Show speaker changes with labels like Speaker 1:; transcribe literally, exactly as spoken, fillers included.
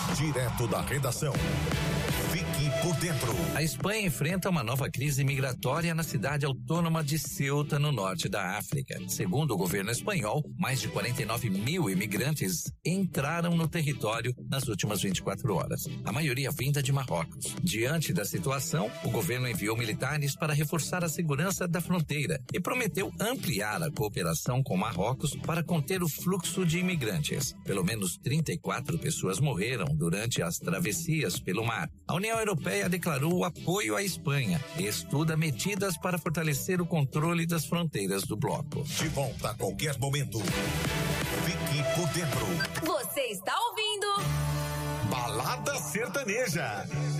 Speaker 1: Direto da redação. Fique por dentro.
Speaker 2: A Espanha enfrenta uma nova crise migratória na cidade autônoma de Ceuta, no norte da África. Segundo o governo espanhol, mais de quarenta e nove mil imigrantes entraram no território nas últimas vinte e quatro horas. A maioria vinda de Marrocos. Diante da situação, o governo enviou militares para reforçar a segurança da fronteira e prometeu ampliar a cooperação com Marrocos para conter o fluxo de imigrantes. Pelo menos trinta e quatro pessoas morreram durante as travessias pelo mar. A União Europeia declarou o apoio à Espanha e estuda medidas para fortalecer o controle das fronteiras do bloco.
Speaker 1: De volta a qualquer momento. Fique por dentro.
Speaker 3: Você está ouvindo
Speaker 1: Balada Sertaneja.